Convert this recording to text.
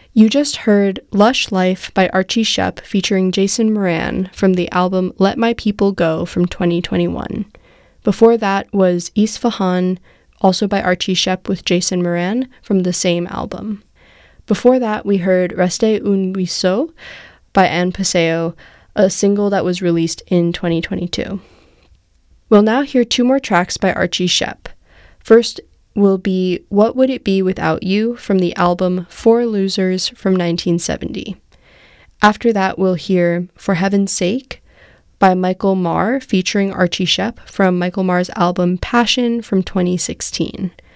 You just heard Lush Life by Archie Shepp featuring Jason Moran from the album Let My People Go from 2021. Before that was Isfahan, also by Archie Shepp with Jason Moran from the same album. Before that, we heard Reste un Ruisseau by Anne Paseo, a single that was released in 2022. We'll now hear two more tracks by Archie Shepp. First will be What Would It Be Without You from the album For Losers from 1970. After that, we'll hear For Heaven's Sake by Michael Marr featuring Archie Shepp from Michael Marr's album Passion from 2016.